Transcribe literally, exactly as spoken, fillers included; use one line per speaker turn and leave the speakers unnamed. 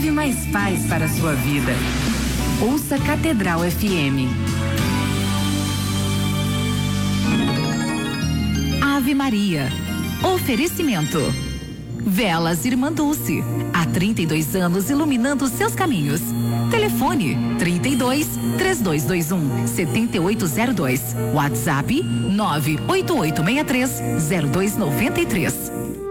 leve mais paz para a sua vida. Ouça Catedral F M. Ave Maria. Oferecimento. Velas Irmã Dulce. Há trinta e dois anos iluminando seus caminhos. Telefone trinta e dois, três dois dois um, sete oito zero dois. WhatsApp nove oito oito seis três, zero dois nove três.